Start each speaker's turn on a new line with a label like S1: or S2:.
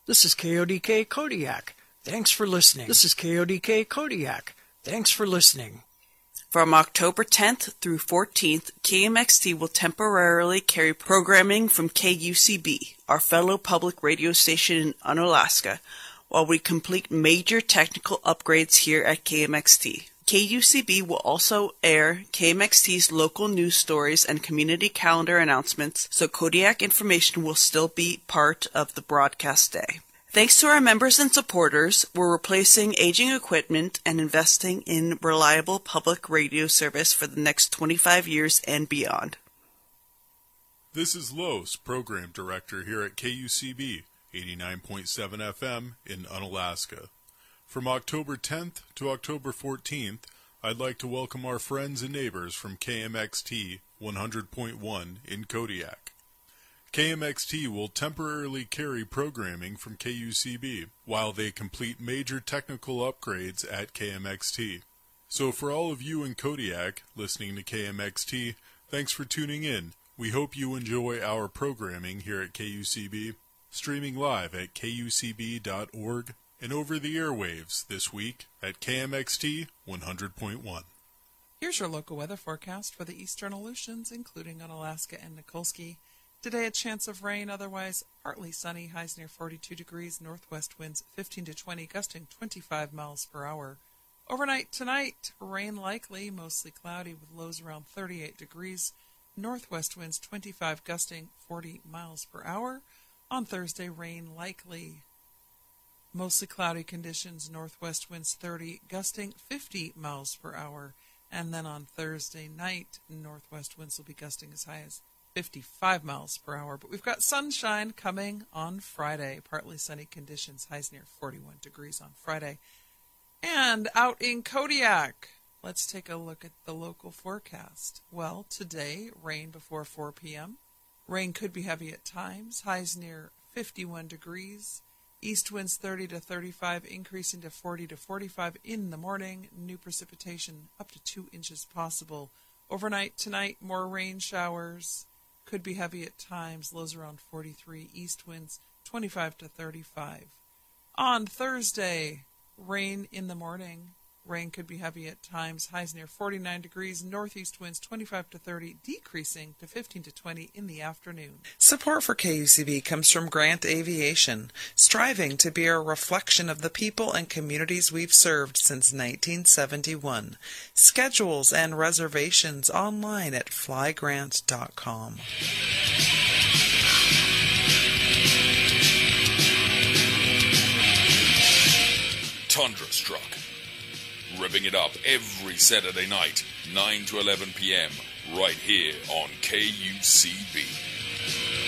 S1: This is KODK Kodiak. Thanks for listening. This is KODK Kodiak. Thanks for listening.
S2: From October 10th through 14th, KMXT will temporarily carry programming from KUCB, our fellow public radio station in Unalaska, while we complete major technical upgrades here at KMXT. KUCB will also air KMXT's local news stories and community calendar announcements, so Kodiak information will still be part of the broadcast day. Thanks to our members and supporters, we're replacing aging equipment and investing in reliable public radio service for the next 25 years and beyond.
S3: This is Los, Program Director here at KUCB, 89.7 FM in Unalaska. From October 10th to October 14th, I'd like to welcome our friends and neighbors from KMXT 100.1 in Kodiak. KMXT will temporarily carry programming from KUCB while they complete major technical upgrades at KMXT. So for all of you in Kodiak listening to KMXT, thanks for tuning in. We hope you enjoy our programming here at KUCB, streaming live at kucb.org and over the airwaves this week at KMXT 100.1.
S4: Here's your local weather forecast for the eastern Aleutians, including Unalaska and Nikolsky. Today, a chance of rain, otherwise partly sunny, highs near 42 degrees, northwest winds 15 to 20, gusting 25 miles per hour. Overnight tonight, rain likely, mostly cloudy with lows around 38 degrees, northwest winds 25, gusting 40 miles per hour. On Thursday, rain likely, mostly cloudy conditions, northwest winds 30, gusting 50 miles per hour. And then on Thursday night, northwest winds will be gusting as high as 55 miles per hour. But we've got sunshine coming on Friday. Partly sunny conditions, highs near 41 degrees on Friday. And out in Kodiak, let's take a look at the local forecast. Well, today, rain before 4 p.m. Rain could be heavy at times, highs near 51 degrees. East winds 30 to 35, increasing to 40 to 45 in the morning. New precipitation up to 2 inches possible. Overnight tonight, more rain showers. Could be heavy at times, lows around 43, east winds 25 to 35. On Thursday, rain in the morning. Rain could be heavy at times, highs near 49 degrees, northeast winds 25 to 30, decreasing to 15 to 20 in the afternoon.
S5: Support for KUCB comes from Grant Aviation, striving to be a reflection of the people and communities we've served since 1971. Schedules and reservations online at flygrant.com.
S6: Tundra Struck. Ripping it up every Saturday night, 9 to 11 p.m., right here on KUCB.